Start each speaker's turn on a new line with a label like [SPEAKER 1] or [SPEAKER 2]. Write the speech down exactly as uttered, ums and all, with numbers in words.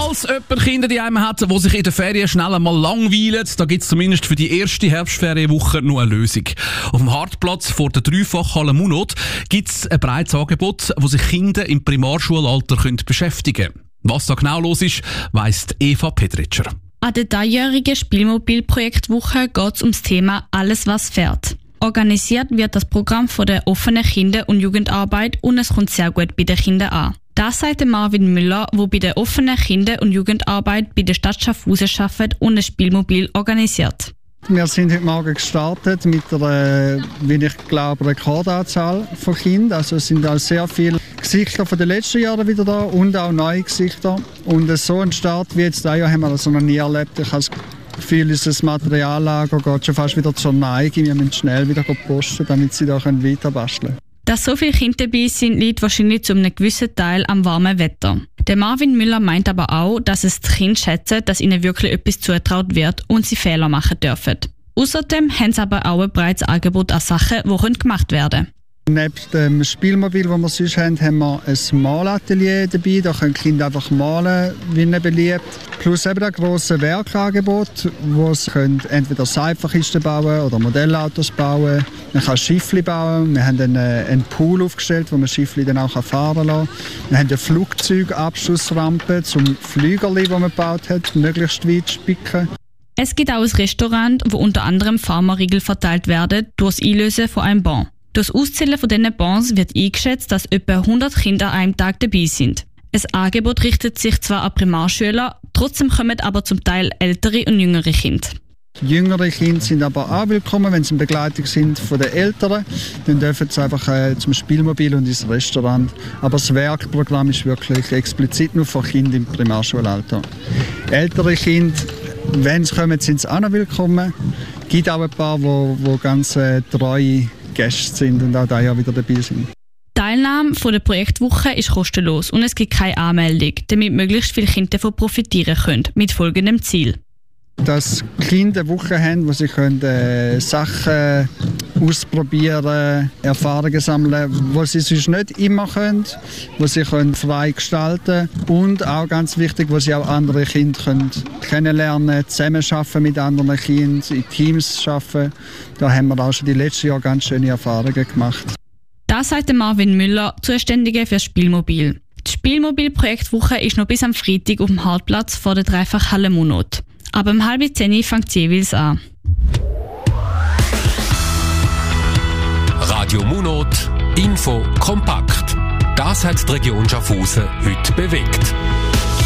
[SPEAKER 1] Falls jemand Kinder daheim hat, die sich in der Ferien schnell einmal langweilen, da gibt es zumindest für die erste Herbstferienwoche noch eine Lösung. Auf dem Hartplatz vor der Dreifachhalle Munot gibt es ein breites Angebot, wo sich Kinder im Primarschulalter können beschäftigen können. Was da genau los ist, weiss Eva Pedritscher.
[SPEAKER 2] An der dreijährigen Spielmobilprojektwoche geht es ums Thema «Alles, was fährt». Organisiert wird das Programm von der offenen Kinder- und Jugendarbeit und es kommt sehr gut bei den Kindern an. Das sagt Marvin Müller, der bei der offenen Kinder- und Jugendarbeit bei der Stadt Schaffhausen arbeitet und ein Spielmobil organisiert.
[SPEAKER 3] Wir sind heute Morgen gestartet mit einer, wie ich glaube, Rekordanzahl von Kindern. Also es sind auch sehr viele Gesichter von den letzten Jahren wieder da und auch neue Gesichter. Und so ein Start wie jetzt dieses Jahr haben wir das noch nie erlebt. Ich habe das Gefühl, unser Materiallager geht schon fast wieder zur Neige. Wir müssen schnell wieder posten, damit sie da weiter basteln können.
[SPEAKER 2] Dass so viele Kinder dabei sind, liegt wahrscheinlich zu einem gewissen Teil am warmen Wetter. Der Marvin Müller meint aber auch, dass es die Kinder schätzen, dass ihnen wirklich etwas zugetraut wird und sie Fehler machen dürfen. Außerdem haben sie aber auch ein breites Angebot an Sachen, die gemacht werden können.
[SPEAKER 3] Neben dem Spielmobil, das wir sonst haben, haben wir ein Malatelier dabei. Da können die Kinder einfach malen, wie ihnen beliebt. Plus eben ein grosses Werkangebot, wo sie können entweder Seifenkisten bauen oder Modellautos bauen. Man kann Schiffli bauen. Wir haben einen, einen Pool aufgestellt, wo man Schiffli dann auch fahren lassen kann. Wir haben eine Flugzeugabschussrampe zum Flügerli, das man gebaut hat, möglichst weit spicken.
[SPEAKER 2] Es gibt auch ein Restaurant, wo unter anderem Pharma-Riegel verteilt werden durch das Einlösen von einem Bon. Durch das Auszählen von diesen Bons wird eingeschätzt, dass etwa hundert Kinder an einem Tag dabei sind. Das Angebot richtet sich zwar an Primarschüler, trotzdem kommen aber zum Teil ältere und jüngere Kinder.
[SPEAKER 3] Jüngere Kinder sind aber auch willkommen, wenn sie in Begleitung sind von den Älteren. Dann dürfen sie einfach äh, zum Spielmobil und ins Restaurant. Aber das Werkprogramm ist wirklich explizit nur für Kinder im Primarschulalter. Ältere Kinder, wenn sie kommen, sind sie auch noch willkommen. Es gibt auch ein paar, die ganz äh, treue Gäste sind und auch da ja wieder dabei sind.
[SPEAKER 2] Die Teilnahme von der Projektwoche ist kostenlos und es gibt keine Anmeldung, damit möglichst viele Kinder davon profitieren können, mit folgendem Ziel.
[SPEAKER 3] Dass Kinder eine Woche haben, wo sie können, äh, Sachen ausprobieren, Erfahrungen sammeln, die sie sonst nicht immer können, wo sie können frei gestalten können und auch ganz wichtig, wo sie auch andere Kinder können kennenlernen, zusammenarbeiten mit anderen Kindern, in Teams arbeiten. Da haben wir auch schon die letzten Jahre ganz schöne Erfahrungen gemacht. Das
[SPEAKER 2] sagt Marvin Müller, Zuständiger für das Spielmobil. Die Spielmobil-Projektwoche ist noch bis am Freitag auf dem Hartplatz vor der Dreifachhalle Munot. Aber um halb zehn fängt sie jeweils an.
[SPEAKER 4] Radio Munot, Info kompakt. Das hat die Region Schaffhausen heute bewegt.